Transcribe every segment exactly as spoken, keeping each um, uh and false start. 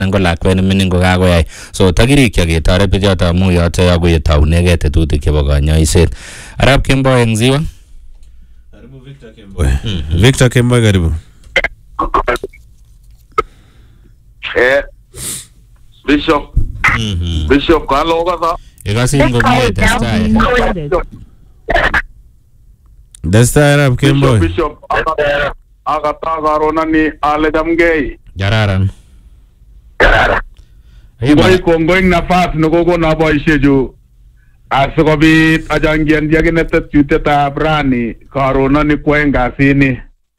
ngo lakwet ne mining ko kakoyai so takirikyo ketoret bichoto amu yoto yakuye taunegei tetutik chebo kanyoiset. Arap Kemboi eng Ziwa. Karibu Victor Kemboi. Victor Kemboi, karibu. Eh, Bishop. Mhm. Bishop kalo kasa. Ikasin komie testai. Destai Arap Kemboi. Bishop akata karona ni ale damgei. Jararan. Kongoi kongoi nafas nokoko na boisieju. Asikobit ajangian dia kinetet yutetab rani karona ni kwenga sini.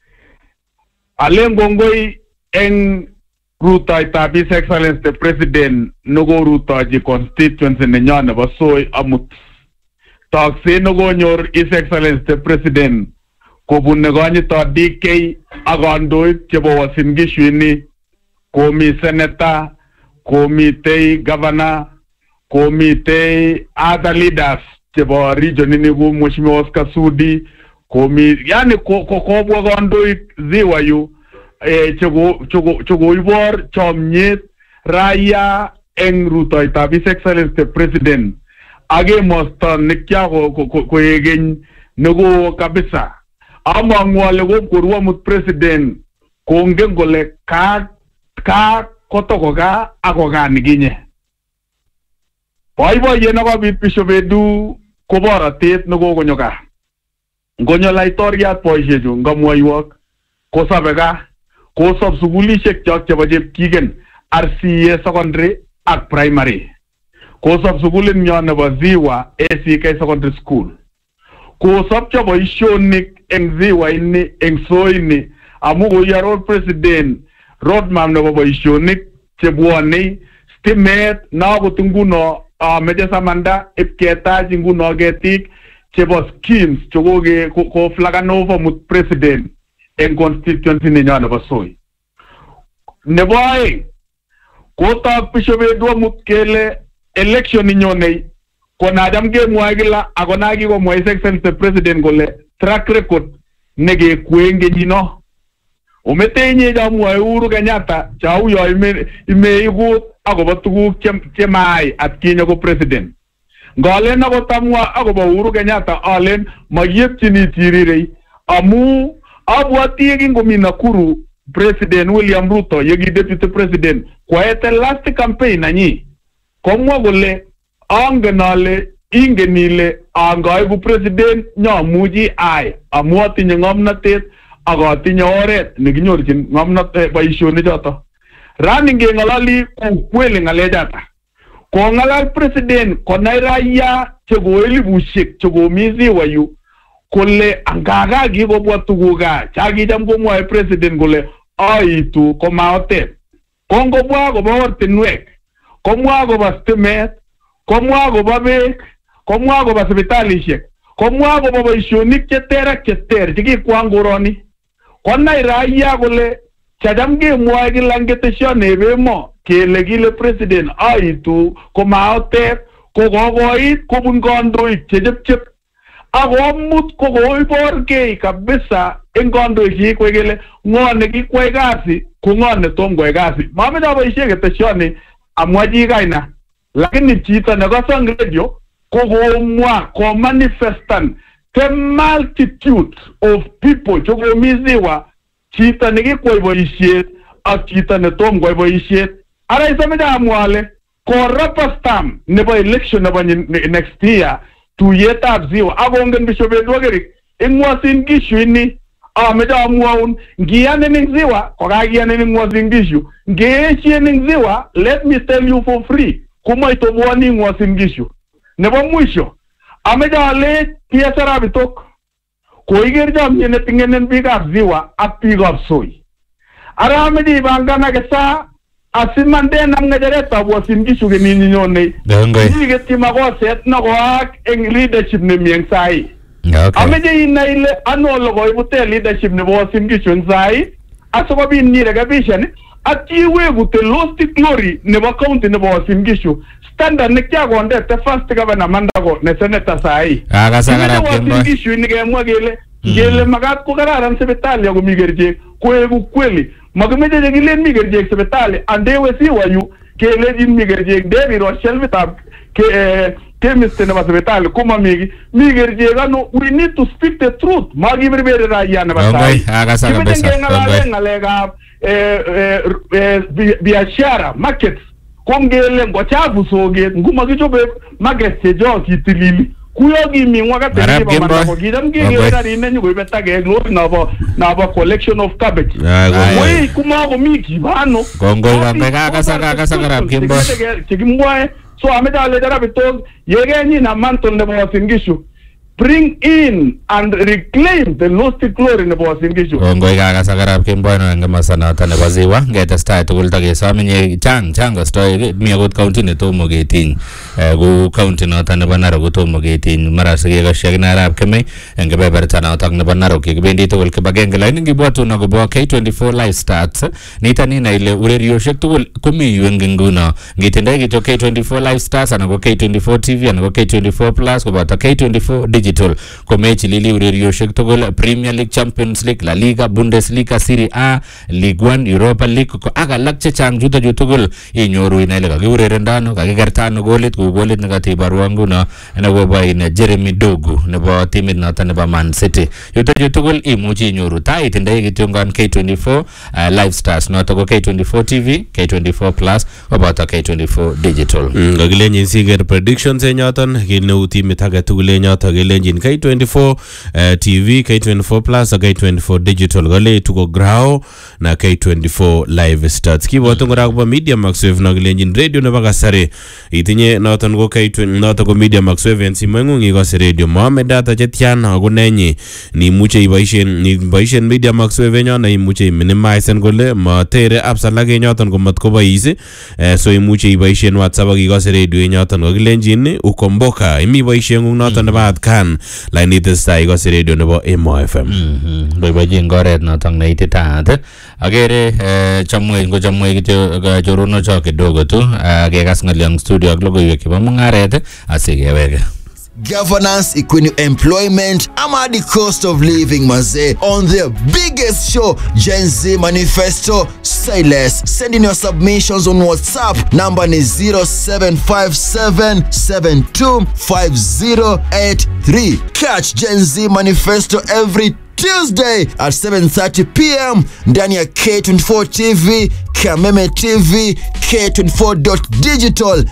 Alem kongoi eng rutoitab His Excellency the President noko rutochi constituency nenyon nebo Soi amut. Tokset nokonyor His Excellency the President kobun nekonyito D K ak kandoik chebo Uasin Gishu ini, komi senator, komitei governor, komitei other leaders chebo region ini ku Mheshimiwa Oscar Sudi, komi yani kobwa kandoik Ziwa yu eh choko choko choko ibor chomnyet raia eng rutoitab His Excellency the President age mosto nekya ko koegen nego kabisa amangwale ko korwa mut president kongen kole ka ka kotoko ga akoga niginye boiboiye nakobit Bishop Edu koborotet nekokonyoka ngonyo laitoriat boisiechu ngamwoiwok kosabe ga kosop sugulishek chok chebo chepkigen R C A secondary ak primary, kosop sugulin nyo nebo Ziwa A C K secondary school, kosop cho boisionik eng Ziwa ini eng Soi ini amu koyaror president roadmap nebo boisionik chebwone stimet na kotunguno ameche samanda ipketach nguno ketik chebo schemes chokoke ko flagan over mut president eng constituency nenyo nebo Soi. Nebo aeng kotok Bishop Edu mut kele election ninyone konajam kemwoe kila akona kikomwa His Excellency President kole track record nekekwen kenyino umetenye jamwoe Uhuru Kenyatta chau yo ime imeikut akobo tuguk chemaai atkinye ko president ngalen akotamwa akobo Uhuru Kenyatta alen magyepchini tirirei amu abwati kingomi Nakuru President William Ruto yeki deputy president kwaete last campaign nanyi komwa kole angen ale ingen ile angaiku president nyamuji ai amu atinye ngomnotet ak atinye oret nekinyorchin ngomnotet boisionik choto. Rani ngengalali ukweli ngalechata kongalal president konai raia cheko elibushek chekomi Ziwa yu kole angaga kikobwa tuguka chakicham komwae president kole aitu komaotet kongobwa kobo ortinwek komwa kobo stimet komwa kobo beek komwa kobo sipitalishek komwa kobo boisionik cheter ak cheter chekikwang koroni konai raia kole chacham kemwoe kila ngeteshon ebemo kele kile president aitu komaotet kokokoit kobun kandoik chechepchep akomut kokoiborgei kabisa eng kandoik chikwai kele ng'o nekikwai kasi ko ng'o netom kwai kasi. Mameche aboisie keteshoni amwa chi kaina, lakini chito nekosong radio kokomwa komanifestan the multitude of people chokomi Ziwa, chito nekikwai boisiet ak chito netom kwai boisiet. Ara isomeche amwa ale korapa stamp nebo election nebo next year tuyetab Ziwa akongen Bishop Edu Kerik eng Uasin Gishu ini ameche amwaun ngiyanin eng Ziwa kokakiyanin eng Uasin Gishu ngeesien eng Ziwa let me tell you for free kumaitobwoni eng Uasin Gishu. Nebo mwisho ameche ale P S R bitok koiker chamnyet netingenen biikab Ziwa ak biikab Soi. Ara ameche ipanganake saa asimanden ang ngecheret Uasin Gishu kenyini nyone iketyi makoset nekoak eng leadership nemi eng sai. Ameche inai ile ano ole koibute leadership nebo Uasin Gishu eng sai asikobit nirekebishan atiweku the lost glory nebo county nebo Uasin Gishu standard nekyakonde the first governor Mandago ne senator sai. Uasin Gishu ini kemwa kele kele makat ko kararan sipitali akomi kerichek koeku kweli Makimeche chekilen mi kerichek sipitali andewe siwa yu kelejin mi kerichek ndebiro shelfitab ke chemist nebo sipitali komamiki mi kerichek ano. We need to speak the truth. Makiberberi raia nebo tai. Kimeche kengalale ngalekab biashara markets kongele ngochafu soget ngumakichobe market chejo kitilili kuyo kimi wakati ni baba ko kidam gege rine nyugo betage ngor nabo nabo collection of cabbage we kuma ko miki bano kongo bamega kasa kasa karab kimbo chekimwae so amedale dara bitos yegenyi na manton nebo singishu bring in and reclaim the lost glory nebo singishu kongo kasa karab kimbo no ngama sana ta nebo ziwa ngetestai tugul tagesamenye chang chang story mi agot county ne tomo getiny go county no ta nebo Narok tomo getiny mara sige ga shegna arab keme engebeberta no ta nebo Narok kibendi tugul kibagenge line ngibwatu no go K twenty-four live starts nitani na ile urerioshek tugul kumi yengenguna ngitendai kito K twenty-four live starts ana go K twenty-four T V ana go K twenty-four plus ko bata K twenty-four digital komechi lili urerioshek tugul Premier League, Champions League, La Liga, Bundesliga, Serie A, Ligue one, Europa League ko aga lakche chang juta jutugul inyoru inaile ka urerendano ka gertano golit ku golit negatiba ruangu na na go by ne Jeremy Dogu nebo timit nata nebo Man City yuta jutugul imuchi inyoru tai tindai kitungan K twenty-four uh, live stars nata go K twenty-four T V, K twenty-four plus obata K twenty-four digital ngagilenyin siger predictions enyoton kineu timit age tugul enyoton gelenjin K twenty-four uh, T V, K twenty-four plus K twenty-four digital gale tuko grao na K twenty-four live starts kiboto ngora ko Media Max Wave nagilenjin radio nebo kasari itinye noton go K twenty noton go Media Max Wave en simengu ngikose radio Mohamed data chetian ako nenyi ni muche iboisien ni boisien Media Max Wave nyo na imuche minimize gole matere apps alage nyoton ko mat ko boise eh, so imuche iboisien WhatsApp akikose radio nyoton nagilenjin ukomboka imi boisien ngung noton nebo atkan line it sai ikose radio nebo Emo F M mhm boiboijin goret noton ne ititaat agere chamwe ngo chamwe kityo jorono cho kidogo tu agekas ngaliang studio ak logoiwek chebo mungaret asigewege. Governance, equine employment, ama the cost of living maze on the biggest show, Gen Z Manifesto. Say less. Send in your submissions on WhatsApp. Number is zero seven five seven seven two five zero eight three. Catch Gen Z Manifesto every Tuesday at seven thirty p m ndani ya K twenty-four T V, Kameme T V, K twenty-four dot digital